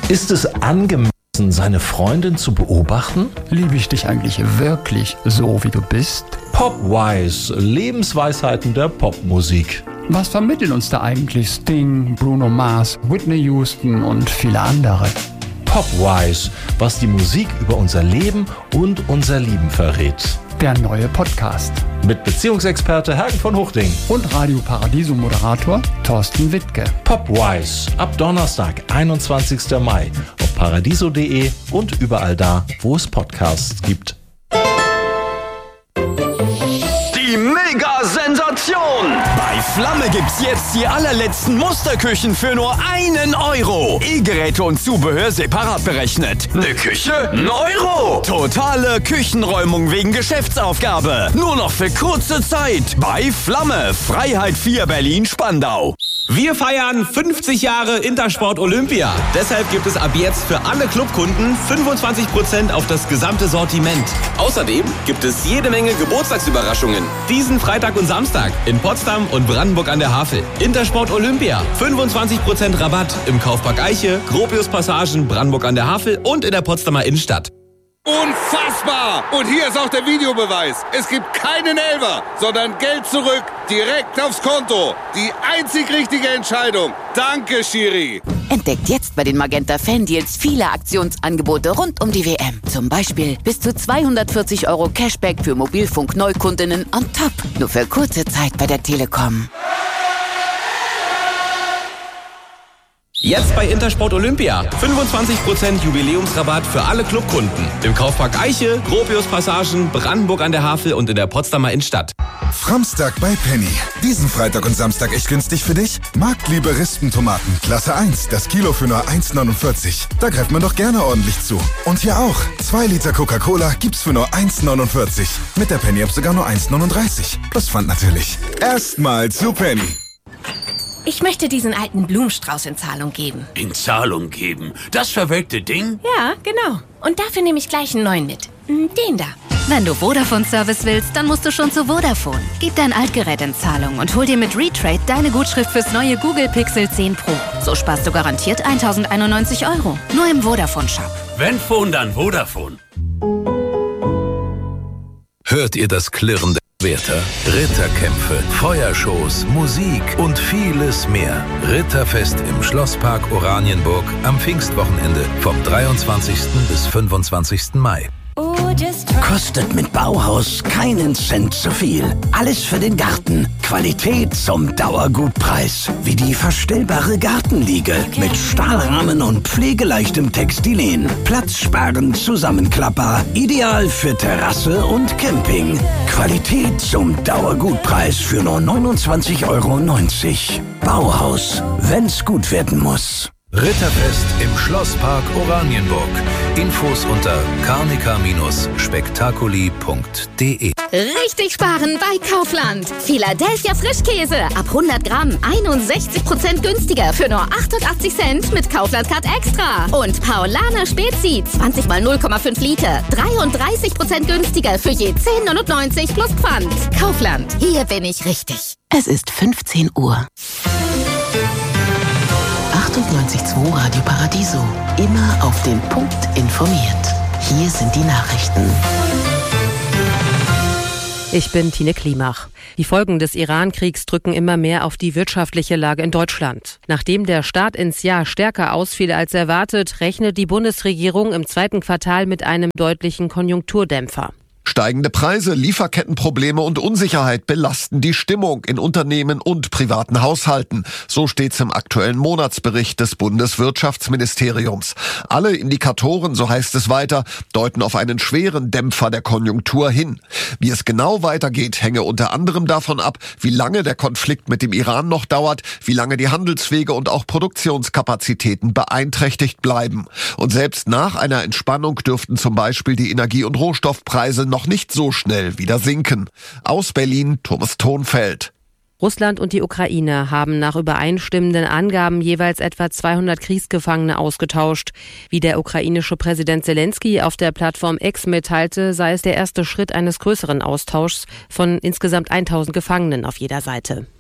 Ist es angemessen, seine Freundin zu beobachten? Liebe ich dich eigentlich wirklich so, wie du bist? Popwise, Lebensweisheiten der Popmusik. Was vermitteln uns da eigentlich Sting, Bruno Mars, Whitney Houston und viele andere? Popwise, was die Musik über unser Leben und unser Lieben verrät. Der neue Podcast. Mit Beziehungsexperte Hergen von Huchting. Und Radio Paradiso-Moderator Thorsten Wittke. Popwise, ab Donnerstag, 21. Mai. Auf paradiso.de und überall da, wo es Podcasts gibt. Die Mega-Sensation! Bei Flamme gibt's jetzt die allerletzten Musterküchen für nur 1 Euro. E-Geräte und Zubehör separat berechnet. Eine Küche? 1 Euro. Totale Küchenräumung wegen Geschäftsaufgabe. Nur noch für kurze Zeit. Bei Flamme. Freiheit 4 Berlin-Spandau. Wir feiern 50 Jahre Intersport Olympia. Deshalb gibt es ab jetzt für alle Clubkunden 25% auf das gesamte Sortiment. Außerdem gibt es jede Menge Geburtstagsüberraschungen. Diesen Freitag und Samstag in Potsdam und Brandenburg an der Havel. Intersport Olympia. 25% Rabatt im Kaufpark Eiche, Gropius Passagen, Brandenburg an der Havel und in der Potsdamer Innenstadt. Unfassbar! Und hier ist auch der Videobeweis. Es gibt keinen Elfer, sondern Geld zurück, direkt aufs Konto. Die einzig richtige Entscheidung. Danke, Schiri. Entdeckt jetzt bei den Magenta Fan-Deals viele Aktionsangebote rund um die WM. Zum Beispiel bis zu 240 € Cashback für Mobilfunk-Neukundinnen on top. Nur für kurze Zeit bei der Telekom. Jetzt bei Intersport Olympia. 25% Jubiläumsrabatt für alle Clubkunden. Im Kaufpark Eiche, Gropius Passagen, Brandenburg an der Havel und in der Potsdamer Innenstadt. Framstag bei Penny. Diesen Freitag und Samstag echt günstig für dich? Marktliebe Rispentomaten, Klasse 1, das Kilo für nur 1,49. Da greift man doch gerne ordentlich zu. Und hier auch. 2 Liter Coca-Cola gibt's für nur 1,49. Mit der Penny-App sogar nur 1,39. Plus Pfand natürlich. Erstmal zu Penny. Ich möchte diesen alten Blumenstrauß in Zahlung geben. In Zahlung geben? Das verwelkte Ding? Ja, genau. Und dafür nehme ich gleich einen neuen mit. Den da. Wenn du Vodafone-Service willst, dann musst du schon zu Vodafone. Gib dein Altgerät in Zahlung und hol dir mit Retrade deine Gutschrift fürs neue Google Pixel 10 Pro. So sparst du garantiert 1.091 €. Nur im Vodafone-Shop. Wenn Phone, dann Vodafone. Hört ihr das Klirren der Schwerter? Ritterkämpfe, Feuershows, Musik und vieles mehr. Ritterfest im Schlosspark Oranienburg am Pfingstwochenende vom 23. bis 25. Mai. Kostet mit Bauhaus keinen Cent zu viel. Alles für den Garten. Qualität zum Dauergutpreis. Wie die verstellbare Gartenliege mit Stahlrahmen und pflegeleichtem Textilen. Platzsparend Zusammenklapper. Ideal für Terrasse und Camping. Qualität zum Dauergutpreis für nur 29,90 €. Bauhaus, wenn's gut werden muss. Ritterfest im Schlosspark Oranienburg. Infos unter carnica-spektakuli.de. Richtig sparen bei Kaufland. Philadelphia Frischkäse ab 100 Gramm 61% günstiger für nur 88 Cent mit Kaufland Card Extra. Und Paulaner Spezi 20 mal 0,5 Liter 33% günstiger für je 10,99 plus Pfand. Kaufland, hier bin ich richtig. Es ist 15 Uhr. 98.2 Radio Paradiso. Immer auf den Punkt informiert. Hier sind die Nachrichten. Ich bin Tine Klimach. Die Folgen des Iran-Kriegs drücken immer mehr auf die wirtschaftliche Lage in Deutschland. Nachdem der Start ins Jahr stärker ausfiel als erwartet, rechnet die Bundesregierung im 2. Quartal mit einem deutlichen Konjunkturdämpfer. Steigende Preise, Lieferkettenprobleme und Unsicherheit belasten die Stimmung in Unternehmen und privaten Haushalten. So steht's im aktuellen Monatsbericht des Bundeswirtschaftsministeriums. Alle Indikatoren, so heißt es weiter, deuten auf einen schweren Dämpfer der Konjunktur hin. Wie es genau weitergeht, hänge unter anderem davon ab, wie lange der Konflikt mit dem Iran noch dauert, wie lange die Handelswege und auch Produktionskapazitäten beeinträchtigt bleiben. Und selbst nach einer Entspannung dürften zum Beispiel die Energie- und Rohstoffpreise noch nicht so schnell wieder sinken. Aus Berlin, Thomas Thonfeld. Russland und die Ukraine haben nach übereinstimmenden Angaben jeweils etwa 200 Kriegsgefangene ausgetauscht. Wie der ukrainische Präsident Zelensky auf der Plattform X mitteilte, sei es der erste Schritt eines größeren Austauschs von insgesamt 1000 Gefangenen auf jeder Seite.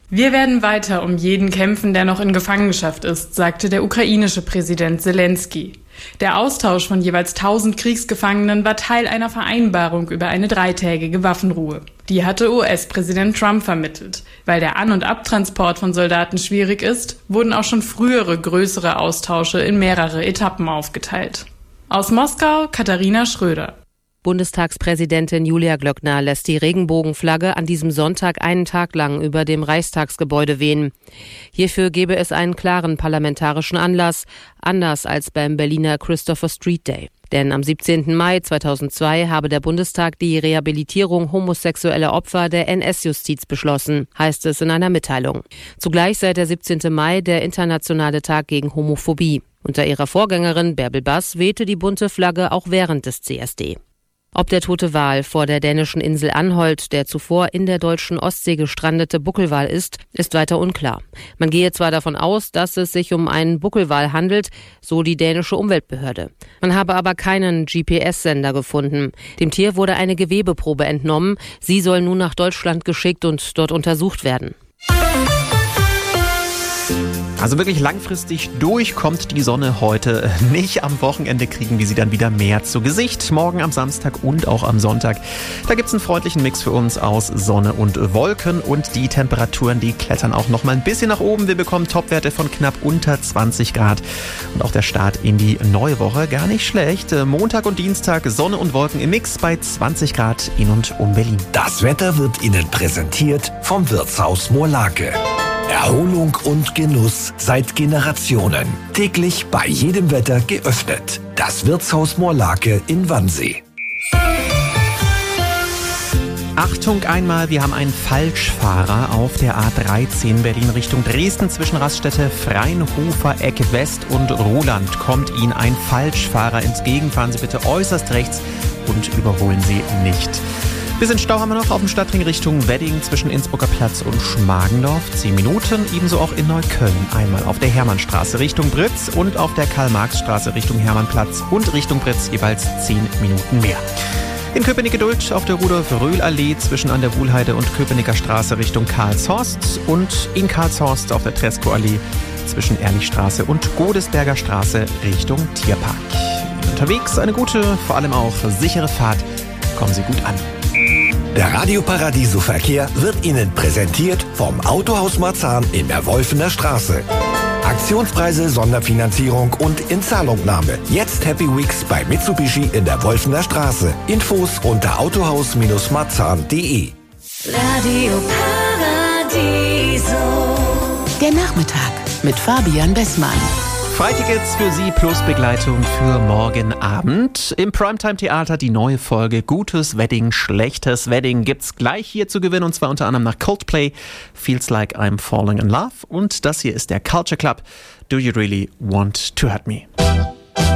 Wir werden weiter um jeden kämpfen, der noch in Gefangenschaft ist, sagte der ukrainische Präsident Zelensky. Der Austausch von jeweils 1000 Kriegsgefangenen war Teil einer Vereinbarung über eine 3-tägige Waffenruhe. Die hatte US-Präsident Trump vermittelt. Weil der An- und Abtransport von Soldaten schwierig ist, wurden auch schon frühere größere Austausche in mehrere Etappen aufgeteilt. Aus Moskau, Katharina Schröder. Bundestagspräsidentin Julia Glöckner lässt die Regenbogenflagge an diesem Sonntag einen Tag lang über dem Reichstagsgebäude wehen. Hierfür gebe es einen klaren parlamentarischen Anlass, anders als beim Berliner Christopher Street Day. Denn am 17. Mai 2002 habe der Bundestag die Rehabilitierung homosexueller Opfer der NS-Justiz beschlossen, heißt es in einer Mitteilung. Zugleich sei der 17. Mai der internationale Tag gegen Homophobie. Unter ihrer Vorgängerin Bärbel Bass wehte die bunte Flagge auch während des CSD. Ob der tote Wal vor der dänischen Insel Anholt der zuvor in der deutschen Ostsee gestrandete Buckelwal ist weiter unklar. Man gehe zwar davon aus, dass es sich um einen Buckelwal handelt, so die dänische Umweltbehörde. Man habe aber keinen GPS-Sender gefunden. Dem Tier wurde eine Gewebeprobe entnommen. Sie soll nun nach Deutschland geschickt und dort untersucht werden. Also wirklich langfristig durch kommt die Sonne heute nicht. Am Wochenende kriegen wir sie dann wieder mehr zu Gesicht. Morgen am Samstag und auch am Sonntag. Da gibt's einen freundlichen Mix für uns aus Sonne und Wolken. Und die Temperaturen, die klettern auch noch mal ein bisschen nach oben. Wir bekommen Topwerte von knapp unter 20 Grad. Und auch der Start in die neue Woche gar nicht schlecht. Montag und Dienstag Sonne und Wolken im Mix bei 20 Grad in und um Berlin. Das Wetter wird Ihnen präsentiert vom Wirtshaus Moorlake. Erholung und Genuss seit Generationen. Täglich bei jedem Wetter geöffnet. Das Wirtshaus Moorlake in Wannsee. Achtung einmal, wir haben einen Falschfahrer auf der A13 Berlin Richtung Dresden zwischen Raststätte Freinhofer Eck West und Roland. Kommt Ihnen ein Falschfahrer entgegen, fahren Sie bitte äußerst rechts und überholen Sie nicht. Bisschen Stau haben wir noch auf dem Stadtring Richtung Wedding zwischen Innsbrucker Platz und Schmargendorf. 10 Minuten, ebenso auch in Neukölln. Einmal auf der Hermannstraße Richtung Britz und auf der Karl-Marx-Straße Richtung Hermannplatz und Richtung Britz jeweils 10 Minuten mehr. In Köpenick Geduld auf der Rudolf-Röhl-Allee zwischen an der Wuhlheide und Köpenicker Straße Richtung Karlshorst und in Karlshorst auf der Tresco-Allee zwischen Ehrlichstraße und Godesberger Straße Richtung Tierpark. Unterwegs eine gute, vor allem auch sichere Fahrt. Kommen Sie gut an. Der Radio Paradiso Verkehr wird Ihnen präsentiert vom Autohaus Marzahn in der Wolfener Straße. Aktionspreise, Sonderfinanzierung und Inzahlungnahme. Jetzt Happy Weeks bei Mitsubishi in der Wolfener Straße. Infos unter autohaus-marzahn.de. Radio Paradiso. Der Nachmittag mit Fabian Bessmann. Freitickets für Sie plus Begleitung für morgen Abend. Im Primetime-Theater die neue Folge Gutes Wedding, Schlechtes Wedding gibt's gleich hier zu gewinnen und zwar unter anderem nach Coldplay, Feels Like I'm Falling in Love und das hier ist der Culture Club, Do You Really Want to Hurt Me?